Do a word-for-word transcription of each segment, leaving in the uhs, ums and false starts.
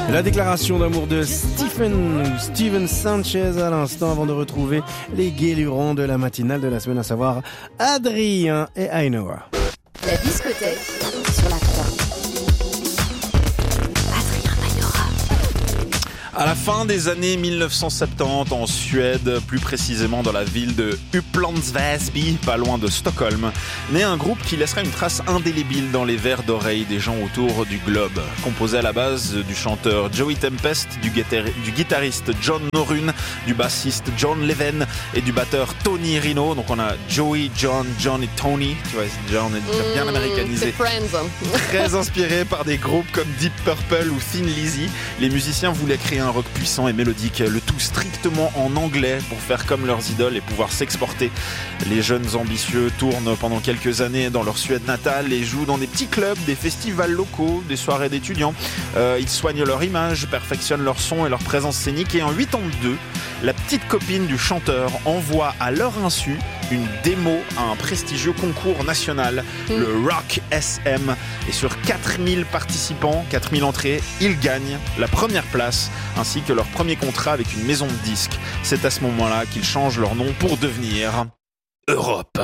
La déclaration d'amour de Stephen, Steven Sanchez à l'instant avant de retrouver les guélurons de la matinale de la semaine, à savoir Adrien et Ainoa. La discothèque sur la trois. Adrien Ainoa. À la fin des années dix-neuf cent soixante-dix en Suède, plus précisément dans la ville de Upplands Väsby, pas loin de Stockholm, naît un groupe qui laissera une trace indélébile dans les verres d'oreille des gens autour du globe. Composé à la base du chanteur Joey Tempest, du, guitar- du guitariste John Norum, du bassiste John Leven et du batteur Tony Rino. Donc on a Joey, John, John et Tony. Tu vois, déjà on est déjà bien mmh, américanisé. C'est Friends. Très inspiré par des groupes comme Deep Purple ou Thin Lizzy, les musiciens voulaient créer un rock puissant et mélodique, le tout strictement en anglais pour faire comme leurs idoles et pouvoir s'exporter. Les jeunes ambitieux tournent pendant quelques années dans leur Suède natale et jouent dans des petits clubs, des festivals locaux, des soirées d'étudiants. Euh, ils soignent leur image, perfectionnent leur son et leur présence scénique, et en quatre-vingt-deux, la petite copine du chanteur envoie à leur insu une démo à un prestigieux concours national, mmh. le Rock S M, et sur quatre mille participants, quatre mille entrées, ils gagnent la première place ainsi que leur premier contrat avec une maison de disques. C'est à ce moment-là qu'ils changent leur nom pour devenir Europe.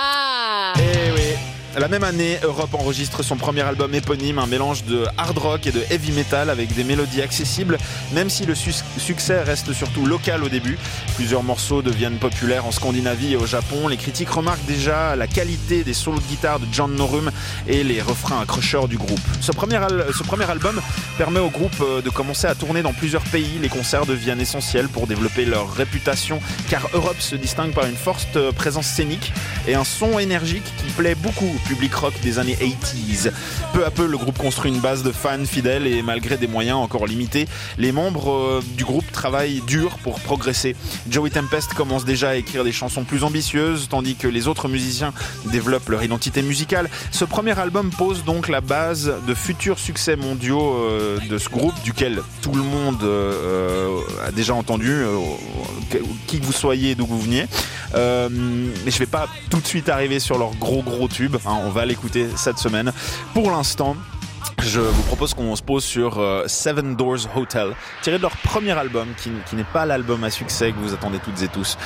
Ah Eh oui. La même année, Europe enregistre son premier album éponyme, un mélange de hard rock et de heavy metal avec des mélodies accessibles, même si le su- succès reste surtout local au début. Plusieurs morceaux deviennent populaires en Scandinavie et au Japon. Les critiques remarquent déjà la qualité des solos de guitare de John Norum et les refrains accrocheurs du groupe. Ce premier, al- ce premier album permet au groupe de commencer à tourner dans plusieurs pays. Les concerts deviennent essentiels pour développer leur réputation, car Europe se distingue par une forte présence scénique et un son énergique qui plaît beaucoup au public rock des années quatre-vingt-dix. Peu à peu, le groupe construit une base de fans fidèles et malgré des moyens encore limités, les membres euh, du groupe travaillent dur pour progresser. Joey Tempest commence déjà à écrire des chansons plus ambitieuses, tandis que les autres musiciens développent leur identité musicale. Ce premier album pose donc la base de futurs succès mondiaux euh, de ce groupe, duquel tout le monde euh, a déjà entendu, euh, qui que vous soyez, d'où vous veniez. Euh, mais je vais pas tout de suite arriver sur leur gros gros tube, hein, on va l'écouter cette semaine. Pour l'instant, je vous propose qu'on se pose sur euh, Seven Doors Hotel, tiré de leur premier album, qui, qui n'est pas l'album à succès que vous attendez toutes et tous.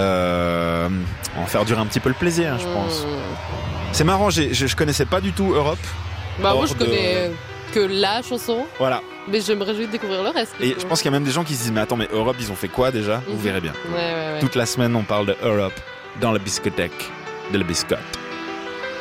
Euh, on va faire durer un petit peu le plaisir, hein, je pense. C'est marrant, j'ai, je, je connaissais pas du tout Europe. Bah moi je de... connais que la chanson. Voilà. Mais je me réjouis de découvrir le reste. Et je pense qu'il y a même des gens qui se disent mais attends, mais Europe ils ont fait quoi déjà? Vous mmh. verrez bien. Ouais, ouais, ouais. Toute la semaine on parle de Europe dans la discothèque de la biscotte.